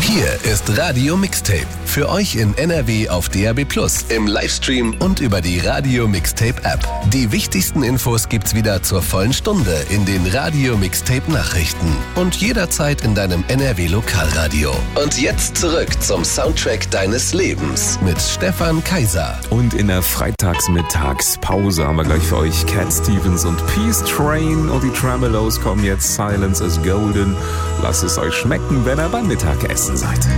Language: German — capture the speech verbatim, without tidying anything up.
Hier ist Radio Mixtape. Für euch in N R W auf D A B plus, im Livestream und über die Radio Mixtape App. Die wichtigsten Infos gibt's wieder zur vollen Stunde in den Radio Mixtape Nachrichten und jederzeit in deinem N R W Lokalradio. Und jetzt zurück zum Soundtrack deines Lebens mit Stefan Kaiser. Und in der Freitagsmittagspause haben wir gleich für euch Cat Stevens und Peace Train und die Tremeloes kommen jetzt. Silence is Golden. Lasst es euch schmecken, wenn ihr beim Mittagessen seid.